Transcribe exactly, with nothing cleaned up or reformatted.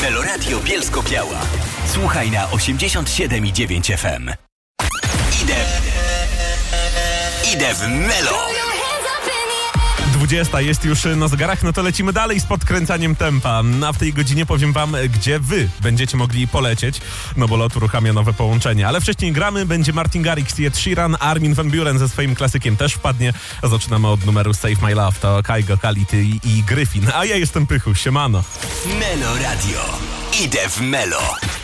Meloradio Bielsko-Biała. Słuchaj na osiemdziesiąt siedem i dziewięć F M. Idę... Idę w Melo! dwudziesta jest już na zegarach, no to lecimy dalej z podkręcaniem tempa. A w tej godzinie powiem wam, gdzie wy będziecie mogli polecieć, no bo lot uruchamia nowe połączenie. Ale wcześniej gramy, będzie Martin Garrix i Ed Sheeran, Armin van Buuren ze swoim klasykiem też wpadnie. Zaczynamy od numeru Save My Love, to Kaigo, Kality i, i Gryfin. A ja jestem Pychu, siemano. Melo Radio. Idę w Melo.